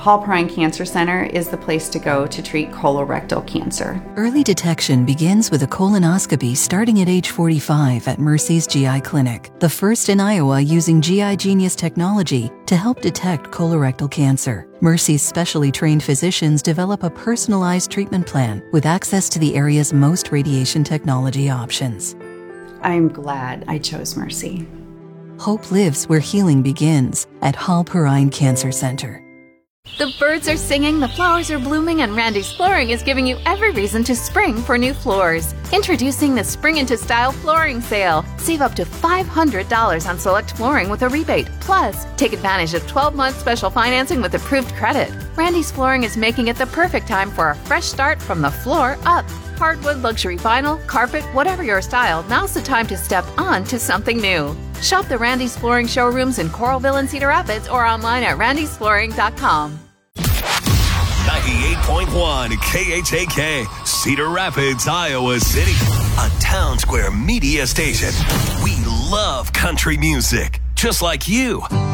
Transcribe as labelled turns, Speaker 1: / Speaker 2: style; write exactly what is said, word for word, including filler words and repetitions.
Speaker 1: Hall Perrine Cancer Center is the place to go to treat colorectal cancer.
Speaker 2: Early detection begins with a colonoscopy starting at age forty-five at Mercy's G I Clinic, the first in Iowa using G I Genius technology to help detect colorectal cancer. Mercy's specially trained physicians develop a personalized treatment plan with access to the area's most radiation technology options.
Speaker 1: I'm glad I chose Mercy.
Speaker 2: Hope lives where healing begins at Hall Perrine Cancer Center.
Speaker 3: The birds are singing, the flowers are blooming, and Randy's Flooring is giving you every reason to spring for new floors. Introducing the Spring Into Style Flooring Sale. Save up to five hundred dollars on select flooring with a rebate. Plus, take advantage of twelve-month special financing with approved credit. Randy's Flooring is making it the perfect time for a fresh start from the floor up. Hardwood, luxury vinyl, carpet, whatever your style, now's the time to step on to something new. Shop the Randy's Flooring showrooms in Coralville and Cedar Rapids or online at randys flooring dot com.
Speaker 4: ninety-eight point one K H A K, Cedar Rapids, Iowa City. A Town Square media station. We love country music, just like you.